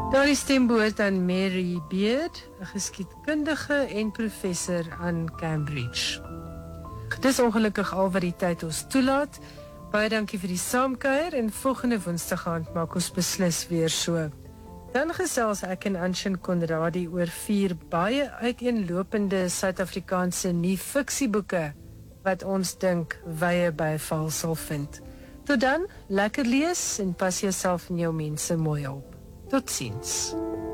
Daardie stem behoort aan Mary Beard, 'n geskiedkundige en professor aan Cambridge. Dis ongelukkig al wat die tyd ons toelaat. Baie dankie vir die saamkuier en volgende Woensdag aand maak ons beslis weer so. Dan gesels ek en Anshin Conradie oor 4 baie uiteenlopende Suid-Afrikaanse nie-fiksieboeke wat ons dink wye byval sal vind. Tot dan, lekker lees en pas jouself en jou mense mooi op. Tot ziens.